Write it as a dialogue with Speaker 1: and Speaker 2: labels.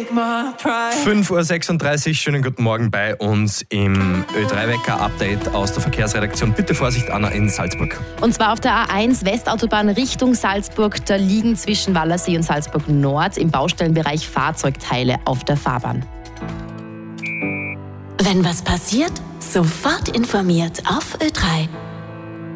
Speaker 1: 5:36 Uhr, schönen guten Morgen bei uns im Ö3-Wecker-Update aus der Verkehrsredaktion. Bitte Vorsicht, Anna, in Salzburg.
Speaker 2: Und zwar auf der A1 Westautobahn Richtung Salzburg. Da liegen zwischen Wallersee und Salzburg Nord im Baustellenbereich Fahrzeugteile auf der Fahrbahn.
Speaker 3: Wenn was passiert, sofort informiert auf Ö3.